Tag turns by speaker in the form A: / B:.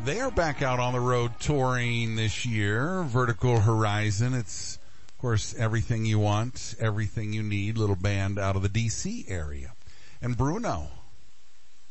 A: They are back out on the road touring this year. Vertical Horizon. It's, of course, everything you want, everything you need. Little band out of the D.C. area. And Bruno,